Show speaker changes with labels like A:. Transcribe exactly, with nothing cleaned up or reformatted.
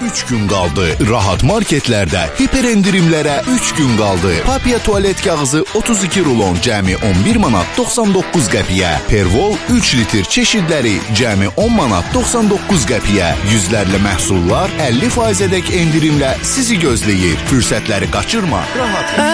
A: üç gün qaldı. Rahat marketlərdə hiper endirimlərə üç gün qaldı. Papia tualet kağızı otuz iki rulon cəmi on bir manat doxsan doqquz qəpiyə. Pervol üç litr çeşidləri cəmi on manat doxsan doqquz qəpiyə. Yüzlərlə məhsullar əlli faizədək endirimlə sizi gözləyir. Fürsətləri qaçırma. Rahat.